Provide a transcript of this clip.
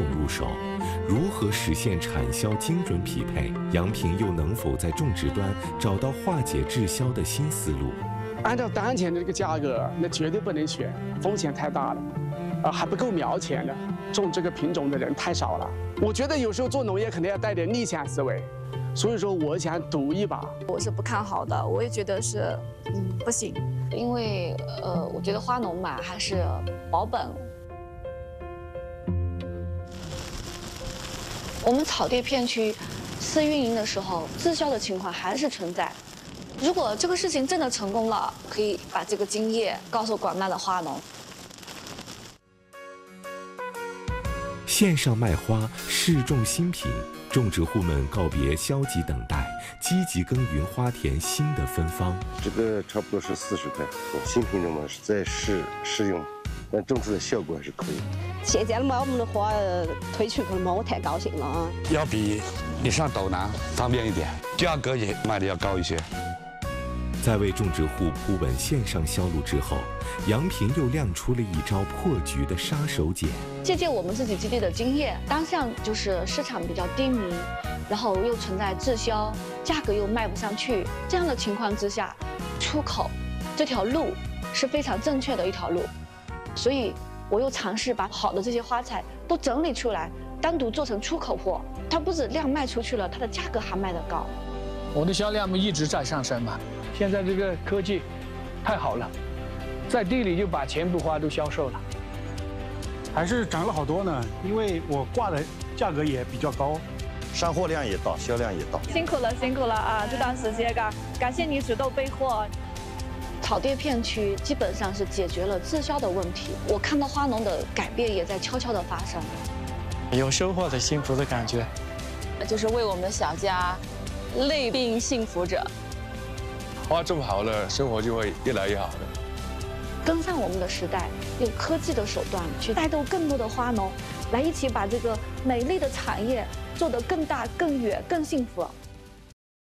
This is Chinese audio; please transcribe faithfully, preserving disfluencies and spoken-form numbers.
种入手？如何实现产销精准匹配？杨平又能否在种植端找到化解滞销的新思路？ 按照当前的这个价格，那绝对不能选，风险太大了，啊，还不够苗钱呢。种这个品种的人太少了。我觉得有时候做农业肯定要带点逆向思维，所以说我想赌一把。 我是不看好的，我也觉得是，嗯，不行，因为呃，我觉得花农嘛还是保本。我们草地片区试运营的时候，滞销的情况还是存在。如果这个事情真的成功了，可以把这个经验告诉广大的花农。 线上卖花，试种新品，种植户们告别消极等待，积极耕耘花田新的芬芳。 这个差不多是四十块，新品种嘛是在试试用，但种出来效果还是可以。 现在嘛，我们的花推出去嘛，我太高兴了啊！ 要比你上斗南方便一点，价格也卖的要高一些。 在为种植户铺稳线上销路之后，杨平又亮出了一招破局的杀手锏。 借鉴我们自己基地的经验，当下就是市场比较低迷，然后又存在滞销，价格又卖不上去，这样的情况之下，出口这条路是非常正确的一条路。所以我又尝试把好的这些花材都整理出来，单独做成出口货，它不止量卖出去了，它的价格还卖得高。 我的销量一直在上升嘛。现在这个科技太好了，在地里就把全部花都销售了， 还是涨了好多呢。因为我挂的价格也比较高， 上货量也大，销量也大。 辛苦了，辛苦了啊！这段时间感感谢你主动备货。草甸片区基本上是解决了滞销的问题，我看到花农的改变也在悄悄地发生， 有收获的幸福的感觉， 就是为我们小家累并幸福者。 花种好了，生活就会越来越好的。 跟上我们的时代，用科技的手段去带动更多的花农，来一起把这个美丽的产业做得更大、更远、更幸福。